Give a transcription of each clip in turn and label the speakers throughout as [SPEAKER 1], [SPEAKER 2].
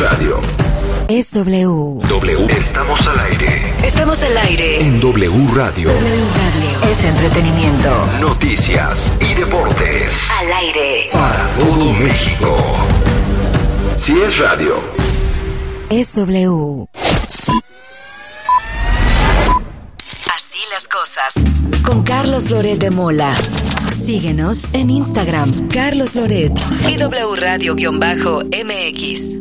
[SPEAKER 1] radio.
[SPEAKER 2] Es W.
[SPEAKER 1] W. Estamos al aire.
[SPEAKER 2] Estamos al aire.
[SPEAKER 1] En W Radio.
[SPEAKER 2] W Radio. Es entretenimiento.
[SPEAKER 1] Noticias y deportes.
[SPEAKER 2] Al aire.
[SPEAKER 1] Para todo México. Si es radio.
[SPEAKER 2] Es W. Así las cosas. Con Carlos Loret de Mola. Síguenos en Instagram, Carlos Loret y W Radio-MX.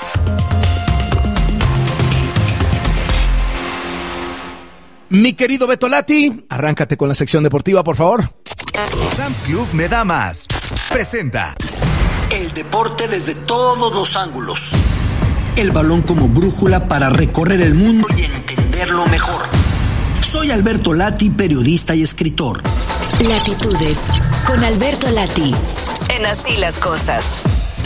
[SPEAKER 3] Mi querido Beto Lati, arráncate con la sección deportiva, por favor.
[SPEAKER 4] Sam's Club me da más. Presenta
[SPEAKER 5] el deporte desde todos los ángulos. El balón como brújula para recorrer el mundo y entenderlo mejor. Soy Alberto Lati, periodista y escritor.
[SPEAKER 2] Latitudes, con Alberto Lati, en Así las Cosas.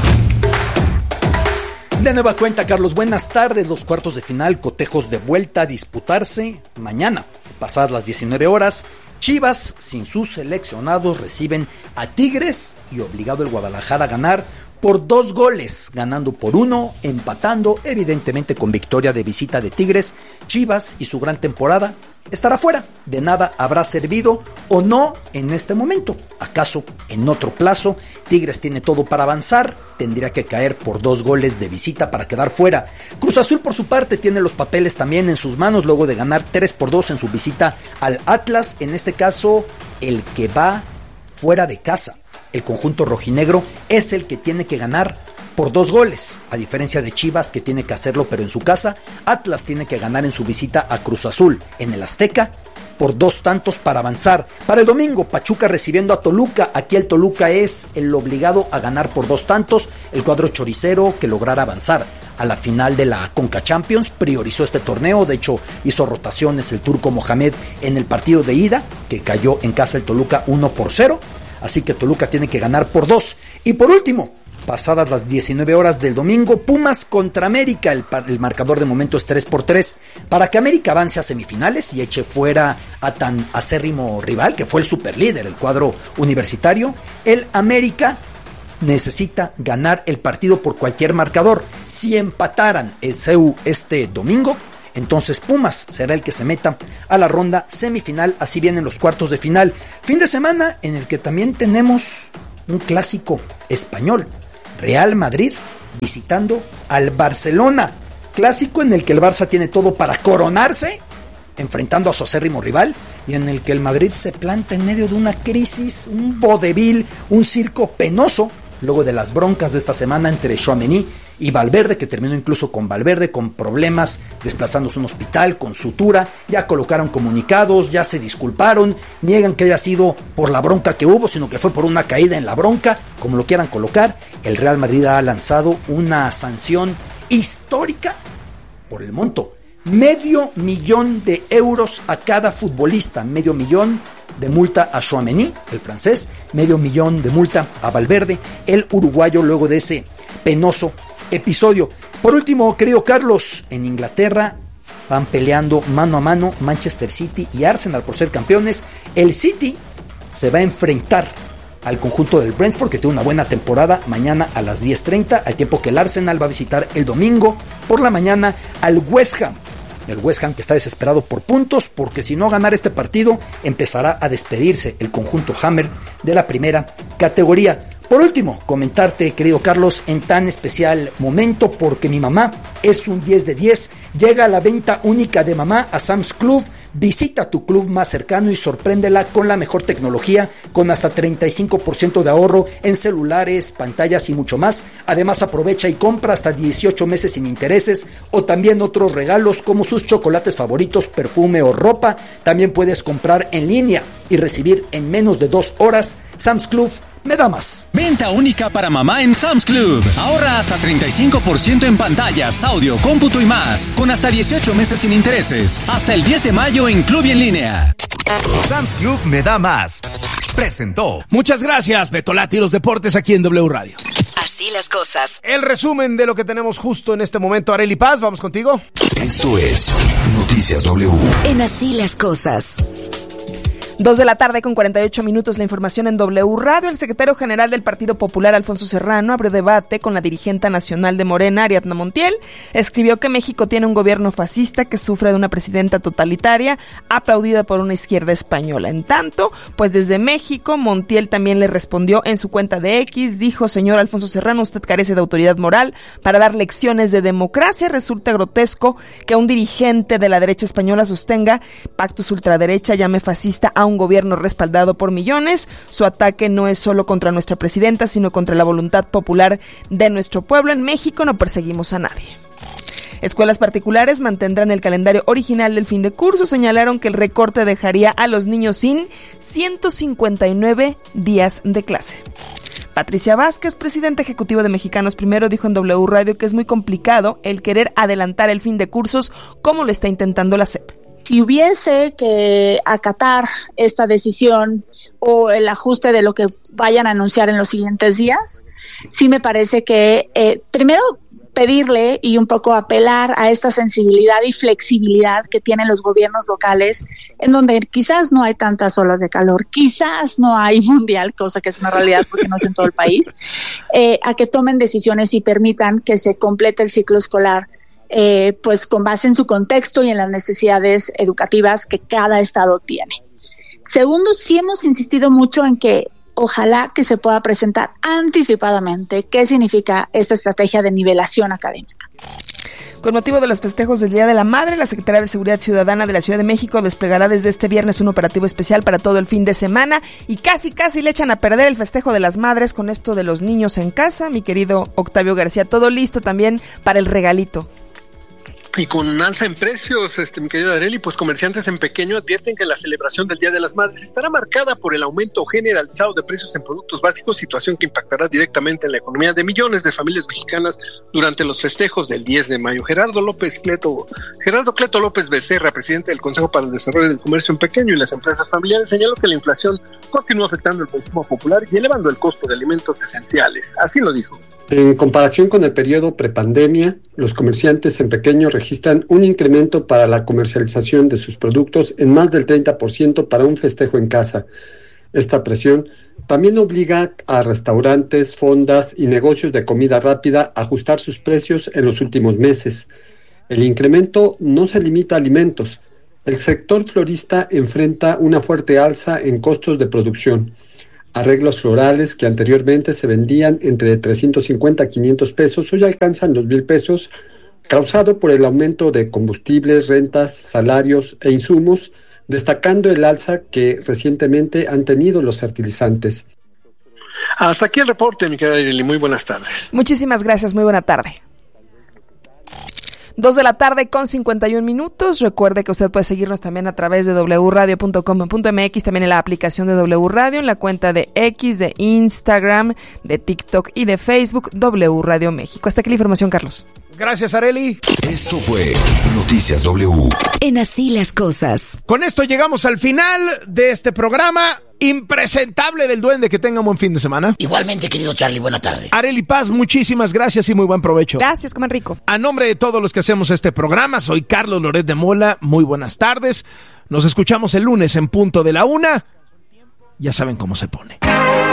[SPEAKER 5] De nueva cuenta, Carlos, buenas tardes. Los cuartos de final, cotejos de vuelta a disputarse mañana. Pasadas las 19 horas, Chivas, sin sus seleccionados, reciben a Tigres y obligado el Guadalajara a ganar por 2 goles, ganando por 1, empatando, evidentemente con victoria de visita de Tigres. Chivas y su gran temporada estará fuera. De nada habrá servido o no en este momento. ¿Acaso en otro plazo? Tigres tiene todo para avanzar, tendría que caer por 2 goles de visita para quedar fuera. Cruz Azul, por su parte, tiene los papeles también en sus manos luego de ganar 3-2 en su visita al Atlas. En este caso, el que va fuera de casa, el conjunto rojinegro, es el que tiene que ganar por 2 goles, a diferencia de Chivas, que tiene que hacerlo pero en su casa. Atlas tiene que ganar en su visita a Cruz Azul en el Azteca por 2 tantos para avanzar. Para el domingo, Pachuca recibiendo a Toluca. Aquí el Toluca es el obligado a ganar por 2 tantos. El cuadro choricero, que lograra avanzar a la final de la Conca Champions, priorizó este torneo. De hecho, hizo rotaciones el turco Mohamed en el partido de ida, que cayó en casa el Toluca 1-0. Así que Toluca tiene que ganar por 2. Y por último, pasadas las 19 horas del domingo, Pumas contra América. El marcador de momento es 3-3. Para que América avance a semifinales y eche fuera a tan acérrimo rival, que fue el superlíder, el cuadro universitario, el América necesita ganar el partido por cualquier marcador. Si empataran el CU este domingo, entonces Pumas será el que se meta a la ronda semifinal. Así vienen los cuartos de final. Fin de semana en el que también tenemos un clásico español. Real Madrid visitando al Barcelona. Clásico en el que el Barça tiene todo para coronarse, enfrentando a su acérrimo rival, y en el que el Madrid se planta en medio de una crisis, un vodevil, un circo penoso, luego de las broncas de esta semana entre Tchouaméni y Valverde, que terminó incluso con Valverde con problemas, desplazándose a un hospital con sutura. Ya colocaron comunicados, ya se disculparon, niegan que haya sido por la bronca que hubo, sino que fue por una caída en la bronca, como lo quieran colocar. El Real Madrid ha lanzado una sanción histórica por el monto: $500,000 de euros a cada futbolista, $500,000 de multa a Tchouaméni, el francés, $500,000 de multa a Valverde, el uruguayo, luego de ese penoso episodio. Por último, querido Carlos, en Inglaterra van peleando mano a mano Manchester City y Arsenal por ser campeones. El City se va a enfrentar al conjunto del Brentford, que tiene una buena temporada, mañana a las 10:30, al tiempo que el Arsenal va a visitar el domingo por la mañana al West Ham. El West Ham, que está desesperado por puntos, porque si no ganar este partido empezará a despedirse el conjunto Hammer de la primera categoría. Por último, comentarte, querido Carlos, en tan especial momento, porque mi mamá es un 10 de 10. Llega la venta única de mamá a Sam's Club. Visita tu club más cercano y sorpréndela con la mejor tecnología, con hasta 35% de ahorro en celulares, pantallas y mucho más. Además, aprovecha y compra hasta 18 meses sin intereses, o también otros regalos como sus chocolates favoritos, perfume o ropa. También puedes comprar en línea y recibir en menos de 2 horas. Sam's Club me da más.
[SPEAKER 6] Venta única para mamá en Sam's Club. Ahorra hasta 35% en pantallas, audio, cómputo y más, con hasta 18 meses sin intereses. Hasta el 10 de mayo en Club y en línea.
[SPEAKER 4] Sam's Club me da más. Presentó.
[SPEAKER 3] Muchas gracias, Beto Lati, los deportes aquí en W Radio.
[SPEAKER 2] Así las cosas.
[SPEAKER 3] El resumen de lo que tenemos justo en este momento. Arely Paz, vamos contigo.
[SPEAKER 1] Esto es Noticias W.
[SPEAKER 2] En Así las cosas.
[SPEAKER 7] 2:48 la información en W Radio. El secretario general del Partido Popular, Alfonso Serrano, abrió debate con la dirigente nacional de Morena, Ariadna Montiel. Escribió que México tiene un gobierno fascista que sufre de una presidenta totalitaria aplaudida por una izquierda española. En tanto, pues desde México, Montiel también le respondió en su cuenta de X. Dijo: señor Alfonso Serrano, usted carece de autoridad moral para dar lecciones de democracia. Resulta grotesco que un dirigente de la derecha española sostenga pactos ultraderecha, llame fascista a un gobierno respaldado por millones. Su ataque no es solo contra nuestra presidenta, sino contra la voluntad popular de nuestro pueblo. En México no perseguimos a nadie. Escuelas particulares mantendrán el calendario original del fin de curso. Señalaron que el recorte dejaría a los niños sin 159 días de clase. Patricia Vázquez, presidenta ejecutiva de Mexicanos Primero, dijo en W Radio que es muy complicado el querer adelantar el fin de cursos como lo está intentando la SEP.
[SPEAKER 8] Si hubiese que acatar esta decisión o el ajuste de lo que vayan a anunciar en los siguientes días, sí me parece que primero pedirle y un poco apelar a esta sensibilidad y flexibilidad que tienen los gobiernos locales, en donde quizás no hay tantas olas de calor, quizás no hay mundial, cosa que es una realidad porque no es en todo el país, a que tomen decisiones y permitan que se complete el ciclo escolar, pues con base en su contexto y en las necesidades educativas que cada estado tiene. Segundo, sí hemos insistido mucho en que ojalá que se pueda presentar anticipadamente qué significa esta estrategia de nivelación académica.
[SPEAKER 7] Con motivo de los festejos del Día de la Madre, la Secretaría de Seguridad Ciudadana de la Ciudad de México desplegará desde este viernes un operativo especial para todo el fin de semana y casi le echan a perder el festejo de las madres con esto de los niños en casa. Mi querido Octavio García, todo listo también para el regalito.
[SPEAKER 9] Y con alza en precios, mi querido Arely, pues comerciantes en pequeño advierten que la celebración del Día de las Madres estará marcada por el aumento generalizado de precios en productos básicos, situación que impactará directamente en la economía de millones de familias mexicanas durante los festejos del 10 de mayo. Gerardo Cleto López Becerra, presidente del Consejo para el Desarrollo del Comercio en Pequeño y las Empresas Familiares, señaló que la inflación continúa afectando el consumo popular y elevando el costo de alimentos esenciales. Así lo dijo.
[SPEAKER 10] En comparación con el periodo prepandemia, los comerciantes en pequeño registran un incremento para la comercialización de sus productos en más del 30% para un festejo en casa. Esta presión también obliga a restaurantes, fondas y negocios de comida rápida a ajustar sus precios en los últimos meses. El incremento no se limita a alimentos. El sector florista enfrenta una fuerte alza en costos de producción. Arreglos florales que anteriormente se vendían entre 350 a 500 pesos, hoy alcanzan los 1,000 pesos, causado por el aumento de combustibles, rentas, salarios e insumos, destacando el alza que recientemente han tenido los fertilizantes.
[SPEAKER 9] Hasta aquí el reporte, mi querida Ireli. Muy buenas tardes.
[SPEAKER 7] Muchísimas gracias, muy buena tarde. 2:51 p.m. Recuerde que usted puede seguirnos también a través de wradio.com.mx, también en la aplicación de W Radio, en la cuenta de X, de Instagram, de TikTok y de Facebook, W Radio México. Hasta aquí la información, Carlos.
[SPEAKER 3] Gracias, Arely.
[SPEAKER 1] Esto fue Noticias W.
[SPEAKER 2] En Así las Cosas.
[SPEAKER 3] Con esto llegamos al final de este programa impresentable del Duende. Que tenga un buen fin de semana.
[SPEAKER 11] Igualmente, querido Charlie, buena tarde.
[SPEAKER 3] Arely Paz, muchísimas gracias y muy buen provecho.
[SPEAKER 7] Gracias, coman rico.
[SPEAKER 3] A nombre de todos los que hacemos este programa, soy Carlos Loret de Mola. Muy buenas tardes. Nos escuchamos el lunes en punto de la 1:00. Ya saben cómo se pone.